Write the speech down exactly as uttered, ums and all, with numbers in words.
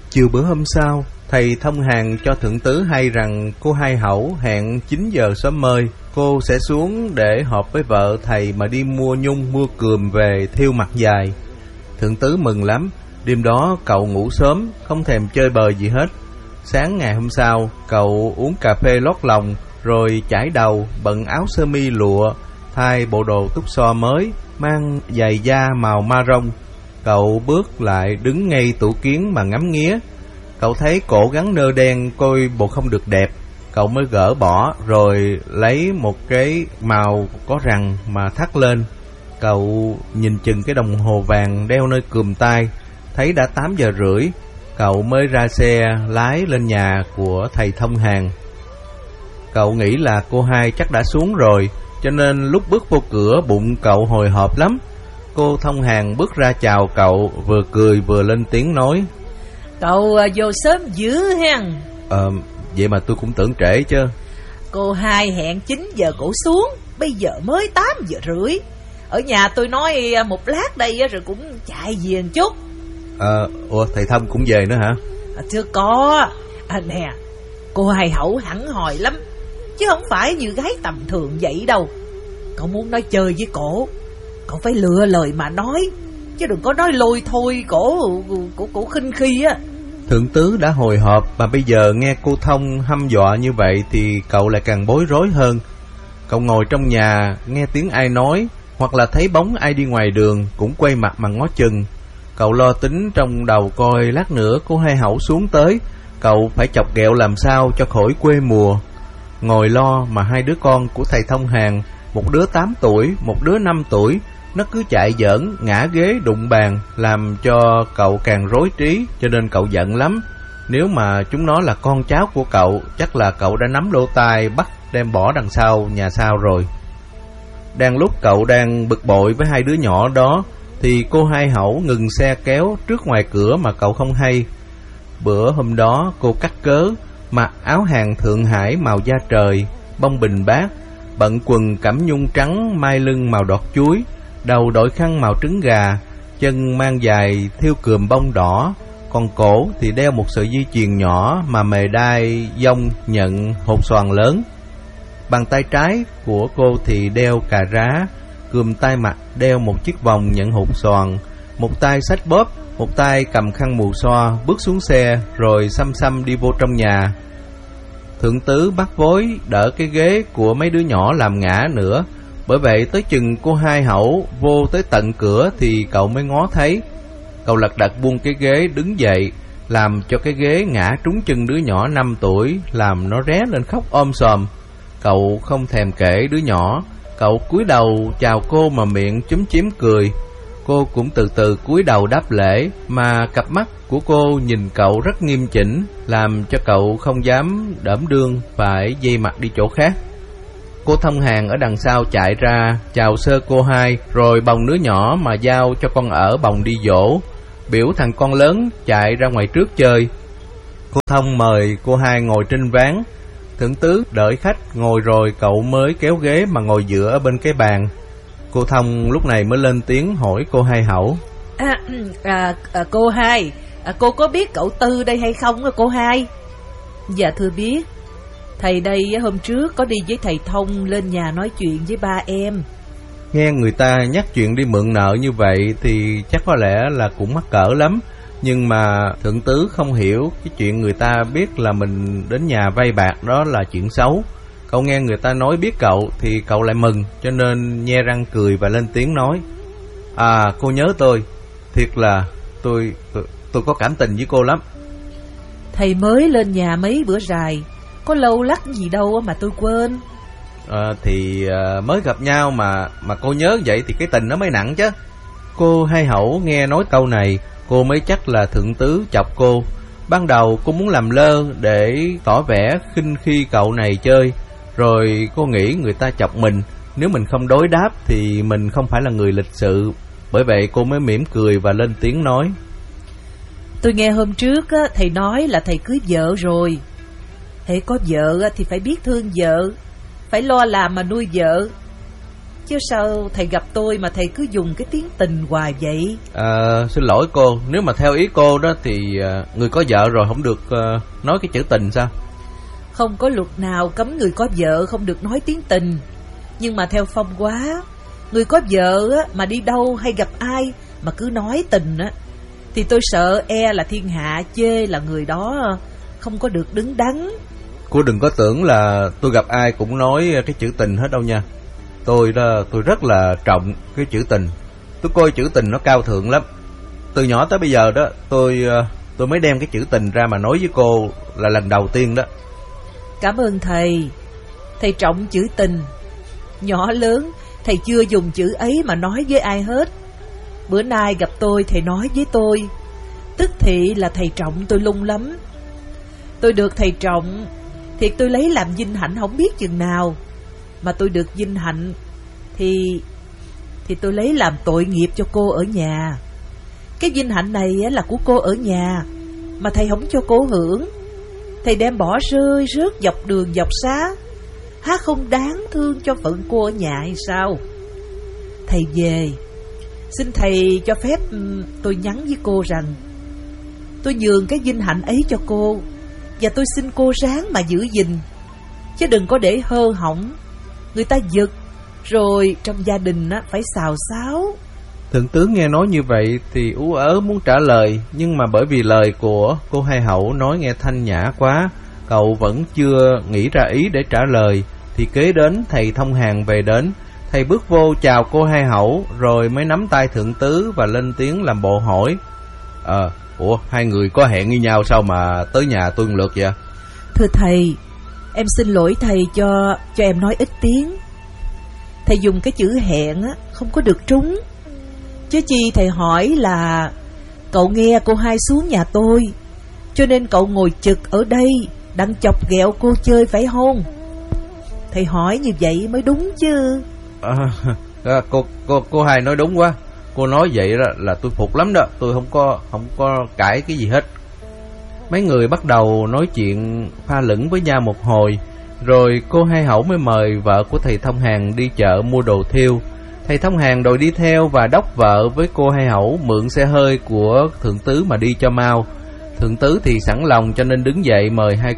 Chiều bữa hôm sau, thầy thông hàng cho thượng tứ hay rằng cô Hai Hẩu hẹn chín giờ sớm mơi, cô sẽ xuống để họp với vợ thầy mà đi mua nhung mua cườm về thiêu mặt dài. Thượng tứ mừng lắm, đêm đó cậu ngủ sớm, không thèm chơi bời gì hết. Sáng ngày hôm sau, cậu uống cà phê lót lòng, rồi chải đầu, bận áo sơ mi lụa, thay bộ đồ túc xo mới, mang giày da màu ma rông. Cậu bước lại đứng ngay tủ kiến mà ngắm nghía. Cậu thấy cổ gắn nơ đen coi bộ không được đẹp. Cậu mới gỡ bỏ rồi lấy một cái màu có rằn mà thắt lên. Cậu nhìn chừng cái đồng hồ vàng đeo nơi cùm tay, thấy đã tám giờ rưỡi. Cậu mới ra xe lái lên nhà của thầy thông hàng. Cậu nghĩ là cô Hai chắc đã xuống rồi, cho nên lúc bước vô cửa bụng cậu hồi hộp lắm. Cô thông hàng bước ra chào cậu, vừa cười vừa lên tiếng nói: Cậu vô sớm dữ hen. Ờ, vậy mà tôi cũng tưởng trễ chứ. Cô Hai hẹn chín giờ cổ xuống, bây giờ mới tám giờ rưỡi. Ở nhà tôi nói một lát đây rồi cũng chạy về một chút. Ờ, ủa thầy Thông cũng về nữa hả? À, chưa có. À nè, cô Hai Hẩu hẳn hòi lắm, chứ không phải như gái tầm thường vậy đâu. Cậu muốn nói chơi với cổ, cậu phải lựa lời mà nói, chứ đừng có nói lôi thôi cổ cổ cổ khinh khi á. Thượng tứ đã hồi hộp, mà bây giờ nghe cô Thông hăm dọa như vậy thì cậu lại càng bối rối hơn. Cậu ngồi trong nhà nghe tiếng ai nói, hoặc là thấy bóng ai đi ngoài đường cũng quay mặt mà ngó chừng. Cậu lo tính trong đầu coi lát nữa cô Hai Hẩu xuống tới, cậu phải chọc ghẹo làm sao cho khỏi quê mùa. Ngồi lo mà hai đứa con của thầy thông hàng, một đứa tám tuổi, một đứa năm tuổi, nó cứ chạy giỡn, ngã ghế đụng bàn, làm cho cậu càng rối trí, cho nên cậu giận lắm. Nếu mà chúng nó là con cháu của cậu, chắc là cậu đã nắm lỗ tai bắt đem bỏ đằng sau nhà sau rồi. Đang lúc cậu đang bực bội với hai đứa nhỏ đó, thì cô Hai Hẩu ngừng xe kéo trước ngoài cửa mà cậu không hay. Bữa hôm đó cô cắt cớ, mặc áo hàng Thượng Hải màu da trời, bông bình bát, bận quần cẩm nhung trắng mai lưng màu đọt chuối, đầu đội khăn màu trứng gà, chân mang giày thêu cườm bông đỏ, còn cổ thì đeo một sợi dây chuyền nhỏ mà mề đai dông nhận hột xoàn lớn. Bàn tay trái của cô thì đeo cà rá, cườm tay mặt đeo một chiếc vòng nhận hột xoàn, một tay xách bóp, một tay cầm khăn mù xoa, bước xuống xe rồi xăm xăm đi vô trong nhà. Thượng tứ bắt vối đỡ cái ghế của mấy đứa nhỏ làm ngã nữa, bởi vậy tới chừng cô Hai Hẩu vô tới tận cửa thì cậu mới ngó thấy. Cậu lật đật buông cái ghế đứng dậy, làm cho cái ghế ngã trúng chân đứa nhỏ năm tuổi, làm nó ré lên khóc om sòm. Cậu không thèm kể đứa nhỏ, cậu cúi đầu chào cô mà miệng chúm chím cười. Cô cũng từ từ cúi đầu đáp lễ, mà cặp mắt của cô nhìn cậu rất nghiêm chỉnh, làm cho cậu không dám đỡm đương phải dây mặt đi chỗ khác. Cô thông hàng ở đằng sau chạy ra chào sơ cô Hai, rồi bồng đứa nhỏ mà giao cho con ở bồng đi dỗ, biểu thằng con lớn chạy ra ngoài trước chơi. Cô thông mời cô Hai ngồi trên ván. Thượng tứ đợi khách ngồi rồi cậu mới kéo ghế mà ngồi dựa ở bên cái bàn. Cô thông lúc này mới lên tiếng hỏi cô Hai Hẩu: à, à, à, Cô Hai, à, cô có biết cậu Tư đây hay không cô Hai? Dạ thưa biết. Thầy đây hôm trước có đi với thầy Thông lên nhà nói chuyện với ba em. Nghe người ta nhắc chuyện đi mượn nợ như vậy thì chắc có lẽ là cũng mắc cỡ lắm. Nhưng mà thượng tứ không hiểu cái chuyện người ta biết là mình đến nhà vay bạc đó là chuyện xấu. Cậu nghe người ta nói biết cậu thì cậu lại mừng, cho nên nhe răng cười và lên tiếng nói: À, cô nhớ tôi. Thiệt là tôi, tôi, tôi có cảm tình với cô lắm. Thầy mới lên nhà mấy bữa dài, có lâu lắc gì đâu mà tôi quên. À, thì à, mới gặp nhau mà mà cô nhớ vậy thì cái tình nó mới nặng chứ. Cô Hai Hẩu nghe nói câu này, cô mới chắc là thượng tứ chọc cô. Ban đầu cô muốn làm lơ để tỏ vẻ khinh khi cậu này chơi, rồi cô nghĩ người ta chọc mình, nếu mình không đối đáp thì mình không phải là người lịch sự. Bởi vậy cô mới mỉm cười và lên tiếng nói: Tôi nghe hôm trước á, thầy nói là thầy cưới vợ rồi. Hễ có vợ á, thì phải biết thương vợ, phải lo làm mà nuôi vợ. chứ sao thầy gặp tôi mà thầy cứ dùng cái tiếng tình hoài vậy? À, xin lỗi cô, nếu mà theo ý cô đó thì uh, người có vợ rồi không được uh, nói cái chữ tình sao? Không có luật nào cấm người có vợ không được nói tiếng tình. Nhưng mà theo phong hóa, người có vợ á, mà đi đâu hay gặp ai mà cứ nói tình á, thì tôi sợ e là thiên hạ chê là người đó không có được đứng đắn. Cô đừng có tưởng là tôi gặp ai cũng nói cái chữ tình hết đâu nha. Tôi đó, tôi rất là trọng cái chữ tình. Tôi coi chữ tình nó cao thượng lắm. Từ nhỏ tới bây giờ đó, tôi tôi mới đem cái chữ tình ra mà nói với cô là lần đầu tiên đó. Cảm ơn thầy. Thầy trọng chữ tình. Nhỏ lớn thầy chưa dùng chữ ấy mà nói với ai hết. Bữa nay gặp tôi thầy nói với tôi, tức thị là thầy trọng tôi lung lắm. Tôi được thầy trọng, thiệt tôi lấy làm vinh hạnh không biết chừng nào. Mà tôi được vinh hạnh Thì Thì tôi lấy làm tội nghiệp cho cô ở nhà. Cái vinh hạnh này là của cô ở nhà, mà thầy không cho cô hưởng. Thầy đem bỏ rơi rớt dọc đường dọc xá, há không đáng thương cho phận cô ở nhà hay sao? Thầy về, xin thầy cho phép tôi nhắn với cô rằng tôi nhường cái vinh hạnh ấy cho cô, và tôi xin cô ráng mà giữ gìn, chứ đừng có để hơ hỏng, người ta giật, rồi trong gia đình á, phải xào xáo. Thượng tướng nghe nói như vậy thì ú ớ muốn trả lời, nhưng mà bởi vì lời của cô Hai Hậu nói nghe thanh nhã quá, cậu vẫn chưa nghĩ ra ý để trả lời. Thì kế đến thầy Thông Hàn về đến. Thầy bước vô chào cô Hai Hậu, rồi mới nắm tay thượng tứ và lên tiếng làm bộ hỏi: Ờ, à, ủa hai người có hẹn với nhau sao mà tới nhà tôi lượt vậy? Thưa thầy, em xin lỗi thầy cho cho em nói ít tiếng. Thầy dùng cái chữ hẹn á, không có được trúng. Chứ chi thầy hỏi là cậu nghe cô Hai xuống nhà tôi, cho nên cậu ngồi chực ở đây đặng chọc ghẹo cô chơi phải không? Thầy hỏi như vậy mới đúng chứ. À, cô cô cô Hai nói đúng quá. Cô nói vậy đó là tôi phục lắm đó. Tôi không có không có cãi cái gì hết. Mấy người bắt đầu nói chuyện pha lửng với nhau một hồi, rồi cô Hai Hậu mới mời vợ của thầy Thông Hàn đi chợ mua đồ thiêu. Thầy Thông Hàn đòi đi theo và đốc vợ với cô Hai Hậu mượn xe hơi của thượng tứ mà đi cho mau. Thượng tứ thì sẵn lòng cho nên đứng dậy mời hai